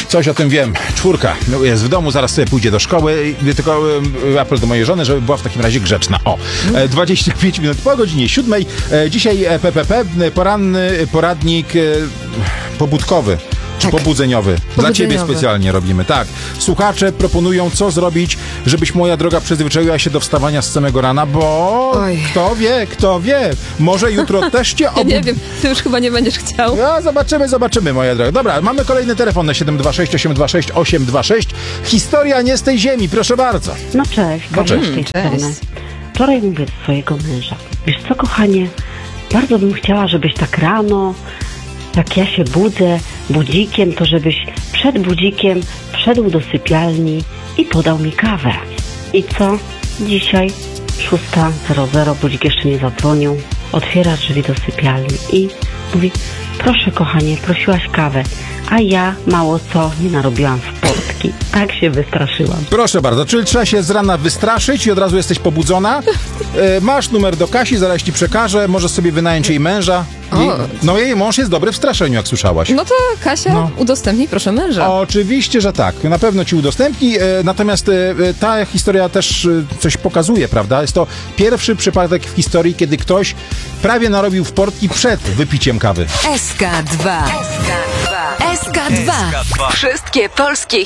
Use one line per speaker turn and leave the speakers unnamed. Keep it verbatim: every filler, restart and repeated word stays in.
Coś o tym wiem. Czwórka no, jest w domu, zaraz sobie pójdzie do szkoły. Tylko y, apel do mojej żony, żeby była w takim razie grzeczna. O, e, dwadzieścia pięć minut po godzinie siódmej. E, dzisiaj P P P, poranny poradnik e, pobudkowy. Czy
Tak.
pobudzeniowy. Dla ciebie specjalnie robimy. Tak. Słuchacze proponują, co zrobić, żebyś, moja droga, przyzwyczaiła się do wstawania z samego rana, bo
Oj.
kto wie, kto wie. Może jutro też cię
Ja
obudzi.
nie wiem, ty już chyba nie będziesz chciał.
No, zobaczymy, zobaczymy, moja droga. Dobra, mamy kolejny telefon na siedem dwa sześć osiem dwa sześć osiem dwa sześć. Historia nie z tej ziemi, proszę bardzo.
No cześć,
No cześć.
z tej
Cześć.
strony. Wczoraj mówię do swojego męża: wiesz co, kochanie, bardzo bym chciała, żebyś tak rano, jak ja się budzę budzikiem, to żebyś przed budzikiem wszedł do sypialni i podał mi kawę. I co? Dzisiaj szósta zero zero, budzik jeszcze nie zadzwonił, otwiera drzwi do sypialni i mówi: proszę kochanie, prosiłaś kawę, a ja mało co nie narobiłam w portki. Tak się wystraszyłam.
Proszę bardzo, czyli trzeba się z rana wystraszyć i od razu jesteś pobudzona. E, masz numer do Kasi, zaraz ci przekażę, możesz sobie wynająć jej męża. Jej,
O.
no jej mąż jest dobry w straszeniu, jak słyszałaś.
No to Kasia,
No.
udostępnij proszę męża.
Oczywiście, że tak. Na pewno ci udostępni. E, natomiast e, ta historia też e, coś pokazuje, prawda? Jest to pierwszy przypadek w historii, kiedy ktoś prawie narobił w portki przed wypiciem kawy.
S K dwa. S K dwa. S K dwa. Wszystkie polskie